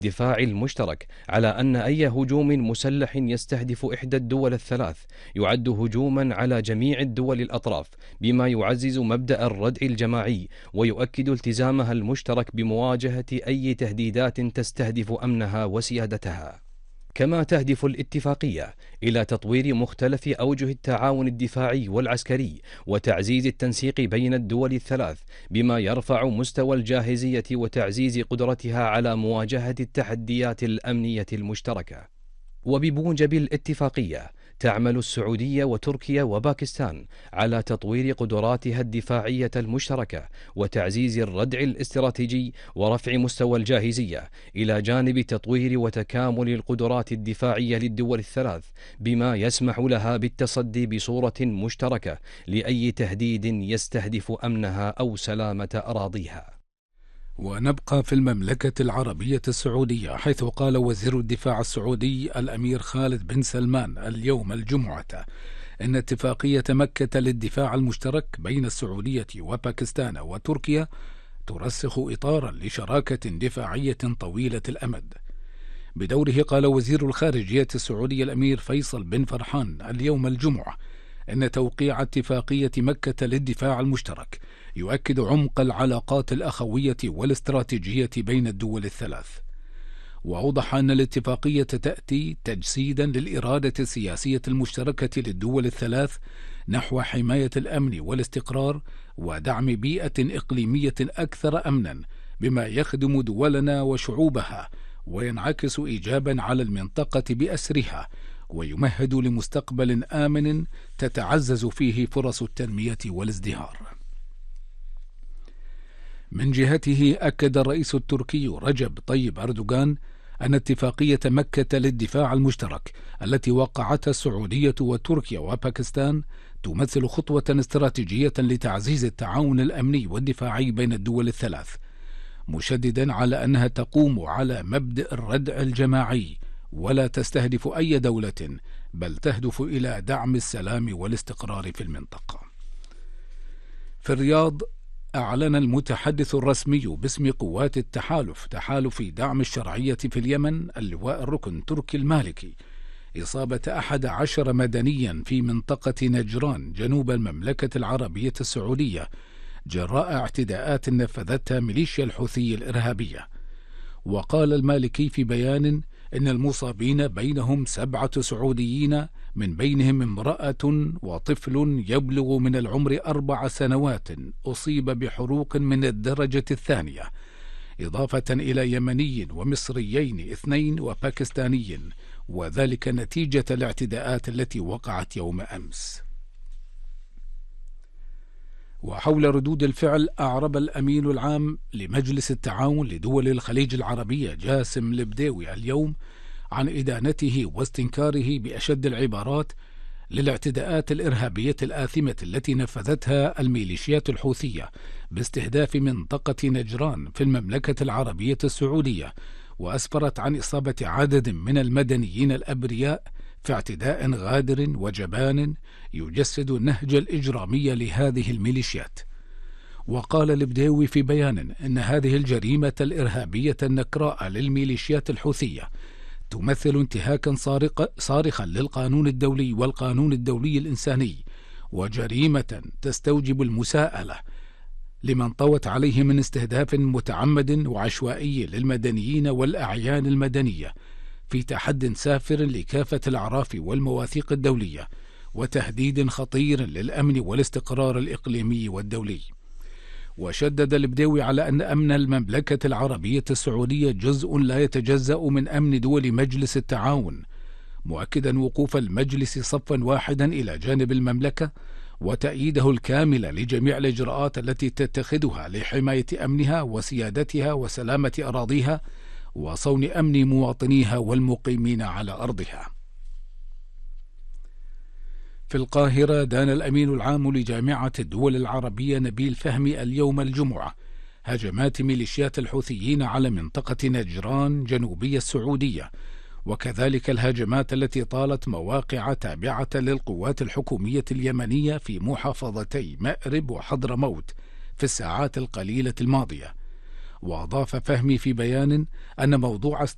الدفاع المشترك على أن أي هجوم مسلح يستهدف إحدى الدول الثلاث يعد هجوما على جميع الدول الأطراف، بما يعزز مبدأ الردع الجماعي ويؤكد التزامها المشترك بمواجهة أي تهديدات تستهدف أمنها وسيادتها. كما تهدف الاتفاقية إلى تطوير مختلف أوجه التعاون الدفاعي والعسكري وتعزيز التنسيق بين الدول الثلاث، بما يرفع مستوى الجاهزية وتعزيز قدرتها على مواجهة التحديات الأمنية المشتركة. وبموجب الاتفاقية تعمل السعودية وتركيا وباكستان على تطوير قدراتها الدفاعية المشتركة وتعزيز الردع الاستراتيجي ورفع مستوى الجاهزية، إلى جانب تطوير وتكامل القدرات الدفاعية للدول الثلاث، بما يسمح لها بالتصدي بصورة مشتركة لأي تهديد يستهدف أمنها أو سلامة أراضيها. ونبقى في المملكة العربية السعودية، حيث قال وزير الدفاع السعودي الأمير خالد بن سلمان اليوم الجمعة إن اتفاقية مكة للدفاع المشترك بين السعودية وباكستان وتركيا ترسخ إطارا لشراكة دفاعية طويلة الأمد. بدوره قال وزير الخارجية السعودي الأمير فيصل بن فرحان اليوم الجمعة إن توقيع اتفاقية مكة للدفاع المشترك يؤكد عمق العلاقات الأخوية والاستراتيجية بين الدول الثلاث. وأوضح أن الاتفاقية تأتي تجسيدا للإرادة السياسية المشتركة للدول الثلاث نحو حماية الأمن والاستقرار ودعم بيئة إقليمية أكثر أمنا، بما يخدم دولنا وشعوبها وينعكس إيجابا على المنطقة بأسرها، ويمهد لمستقبل آمن تتعزز فيه فرص التنمية والازدهار. من جهته أكد الرئيس التركي رجب طيب أردوغان أن اتفاقية مكة للدفاع المشترك التي وقعتها السعودية وتركيا وباكستان تمثل خطوة استراتيجية لتعزيز التعاون الأمني والدفاعي بين الدول الثلاث، مشددا على أنها تقوم على مبدأ الردع الجماعي ولا تستهدف أي دولة، بل تهدف إلى دعم السلام والاستقرار في المنطقة. في الرياض أعلن المتحدث الرسمي باسم قوات التحالف تحالف دعم الشرعية في اليمن اللواء الركن تركي المالكي إصابة 11 مدنيا في منطقة نجران جنوب المملكة العربية السعودية جراء اعتداءات نفذتها ميليشيا الحوثي الإرهابية. وقال المالكي في بيان إن المصابين بينهم 7 سعوديين، من بينهم امرأة وطفل يبلغ من العمر 4 سنوات أصيب بحروق من الدرجة الثانية، إضافة إلى يمني ومصريين 2 وباكستاني، وذلك نتيجة الاعتداءات التي وقعت يوم أمس. وحول ردود الفعل أعرب الأمين العام لمجلس التعاون لدول الخليج العربية جاسم البديوي اليوم عن إدانته واستنكاره بأشد العبارات للاعتداءات الإرهابية الآثمة التي نفذتها الميليشيات الحوثية باستهداف منطقة نجران في المملكة العربية السعودية، وأسفرت عن إصابة عدد من المدنيين الأبرياء في اعتداء غادر وجبان يجسد النهج الإجرامي لهذه الميليشيات. وقال البديوي في بيان إن هذه الجريمة الإرهابية النكراء للميليشيات الحوثية تمثل انتهاكا صارخا للقانون الدولي والقانون الدولي الإنساني، وجريمة تستوجب المساءلة لمن طوت عليه من استهداف متعمد وعشوائي للمدنيين والأعيان المدنية، في تحد سافر لكافة الأعراف والمواثيق الدولية، وتهديد خطير للأمن والاستقرار الإقليمي والدولي. وشدد البديوي على أن أمن المملكة العربية السعودية جزء لا يتجزأ من أمن دول مجلس التعاون، مؤكدا وقوف المجلس صفا واحدا إلى جانب المملكة وتأييده الكامل لجميع الإجراءات التي تتخذها لحماية أمنها وسيادتها وسلامة أراضيها وصون أمن مواطنيها والمقيمين على أرضها. في القاهرة دان الأمين العام لجامعة الدول العربية نبيل فهمي اليوم الجمعة هجمات ميليشيات الحوثيين على منطقة نجران جنوبي السعودية، وكذلك الهجمات التي طالت مواقع تابعة للقوات الحكومية اليمنية في محافظتي مأرب وحضرموت في الساعات القليلة الماضية. وأضاف فهمي في بيان أن موضوع